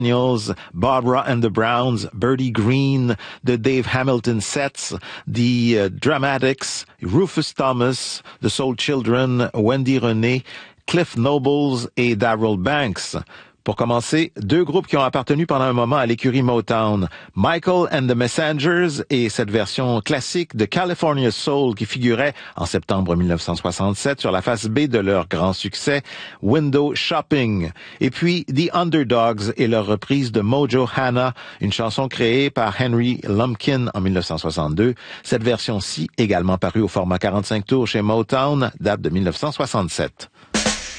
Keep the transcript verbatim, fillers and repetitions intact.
Daniels, Barbara and the Browns, Bertie Green, The Dave Hamilton Sets, The uh, Dramatics, Rufus Thomas, The Soul Children, Wendy Renée, Cliff Nobles et Darryl Banks. Pour commencer, deux groupes qui ont appartenu pendant un moment à l'écurie Motown, Michael and the Messengers et cette version classique de California Soul qui figurait en septembre mille neuf cent soixante-sept sur la face B de leur grand succès, Window Shopping. Et puis The Underdogs et leur reprise de Mojo Hannah, une chanson créée par Henry Lumpkin en mille neuf cent soixante-deux. Cette version-ci, également parue au format quarante-cinq tours chez Motown, date de mille neuf cent soixante-sept.